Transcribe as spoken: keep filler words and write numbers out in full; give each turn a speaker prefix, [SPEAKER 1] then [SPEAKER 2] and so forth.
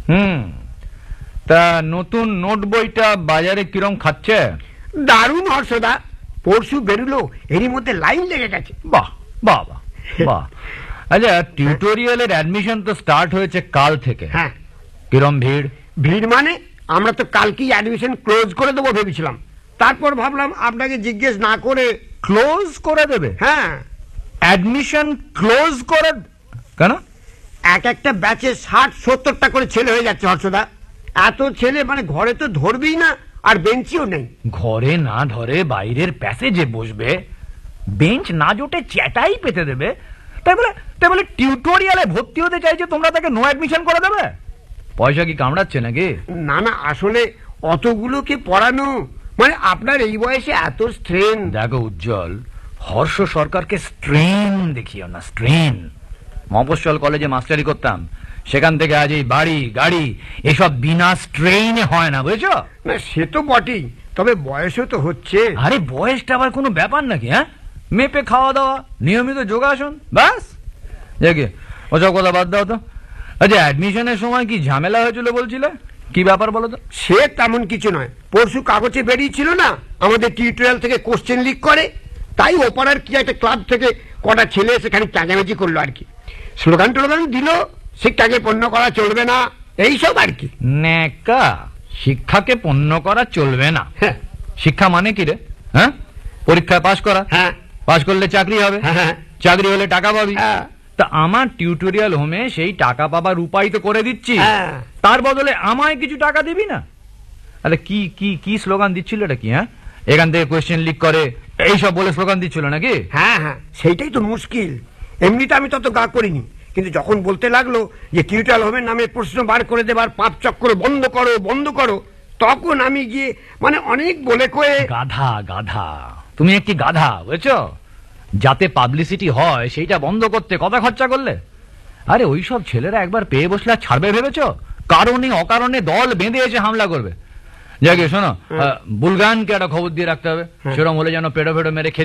[SPEAKER 1] হুম, তা নতুন নোট বইটা বাজারে কিরম খাচ্ছে?
[SPEAKER 2] দারুণ হর্ষদা, পরশু বেরুলো, এরই মধ্যে লাইন লেগে গেছে।
[SPEAKER 1] বাহ বাহ বাহ বাহ। আচ্ছা, টিউটোরিয়ালের অ্যাডমিশন তো স্টার্ট হয়েছে কাল থেকে।
[SPEAKER 2] হ্যাঁ।
[SPEAKER 1] কিরম ভিড়?
[SPEAKER 2] ভিড় মানে আমরা তো কালকেই অ্যাডমিশন ক্লোজ করে দেবো ভেবেছিলাম, তারপর ভাবলাম আপনাকে জিজ্ঞেস না করে।
[SPEAKER 1] ক্লোজ করে দেবে?
[SPEAKER 2] হ্যাঁ।
[SPEAKER 1] অ্যাডমিশন ক্লোজ করে? কেন?
[SPEAKER 2] এক একটা ব্যাচে ষাট সত্তরটা করে ছেলে হয়ে যাচ্ছে হর্ষদা। এত ছেলে মানে ঘরে তো ধরবেই না, আর বেঞ্চিও নেই।
[SPEAKER 1] ঘরে না ধরে বাইরের প্যাসেজে বসবে, বেঞ্চ না জোটে চ্যাটাই পেতে দেবে, তাই বলে তাই বলে টিউটোরিয়ালে ভর্তি হতে চাইছে তোমরা তাকে নো অ্যাডমিশন করে দেবে? পয়সা কি কামড়াচ্ছে নাকি?
[SPEAKER 2] না না, আসলে অতগুলোকে পড়ানো মানে আপনার এই বয়সে এত স্ট্রেন।
[SPEAKER 1] দেখো উজ্জ্বল, হর্ষ সরকারকে স্ট্রেন দেখিও না, স্ট্রেন। মফস্বল কলেজে মাস্টারি করতাম, সেখান থেকে আজ এই বাড়ি গাড়ি এসব বিনা স্ট্রেইনে হয় না, বুঝেছো?
[SPEAKER 2] না সে তো বটেই, তবে বয়সও তো হচ্ছে।
[SPEAKER 1] আরে বয়সটা আবার কোনো ব্যাপার নাকি? হ্যাঁ, মেপে খাওয়া দাওয়া, নিয়মিত যোগাসন, ব্যাস। দেখে ওসব কথা বাদ দাও তো। আচ্ছা, অ্যাডমিশনের সময় কি ঝামেলা হয়েছিল বলছিলে, কি ব্যাপার বলো তো?
[SPEAKER 2] সে তেমন কিছু নয়, পরশু কাগজে বেরিয়েছিল না আমাদের টিউটোরিয়াল থেকে কোশ্চেন লিক করে, তাই ওপাড়ার কি একটা ক্লাব থেকে কটা ছেলে সেখানে চাঁচামেচি করলো আর কি। স্লোগান টোলোগান দিল, শিক্ষাকে পণ্য করা চলবে না, এইসব আর কি।
[SPEAKER 1] নেকা, শিক্ষাকে পণ্য করা চলবে না?
[SPEAKER 2] হ্যাঁ।
[SPEAKER 1] শিক্ষা মানে কি রে? হ্যাঁ, পরীক্ষায় পাশ করা।
[SPEAKER 2] হ্যাঁ।
[SPEAKER 1] পাশ করলে চাকরি হবে,
[SPEAKER 2] হ্যাঁ।
[SPEAKER 1] চাকরি হলে টাকা পাবি।
[SPEAKER 2] হ্যাঁ।
[SPEAKER 1] তা আমার টিউটোরিয়াল হোমে সেই টাকা পাবার উপায় তো করে দিচ্ছি,
[SPEAKER 2] হ্যাঁ।
[SPEAKER 1] তার বদলে আমায় কিছু টাকা দিবি না? আরে কি কি কি স্লোগান দিচ্ছিল এটা কি? হ্যাঁ, এখান থেকে কোয়েশ্চেন লিক করে এইসব বলে স্লোগান দিচ্ছিল নাকি?
[SPEAKER 2] হ্যাঁ হ্যাঁ, সেইটাই তো মুশকিল। এমনিতে আমি তত গা করিনি, কিন্তু যখন বলতে লাগলো যে টিউটোরিয়াল হোমের নামে প্রশ্ন বার করে দেবার পাপ চক্র বন্ধ করো বন্ধ করো, তখন আমি গিয়ে মানে অনেক বলে কয়ে।
[SPEAKER 1] গাধা গাধা, তুমি একটি গাধা, বুঝেছো? যাতে পাবলিসিটি হয় সেইটা বন্ধ করতে কথা খরচা করলে। আরে ওইসব ছেলেরা একবার পেয়ে বসলে আর ছাড়বে ভেবেছো? কারণে অকারণে দল বেঁধে এসে হামলা করবে। যাকে শোনো, বুলগানকে একটা খবর দিয়ে রাখতে হবে, সেরকম হলে যেন পেড়ো পেড়ো মেরে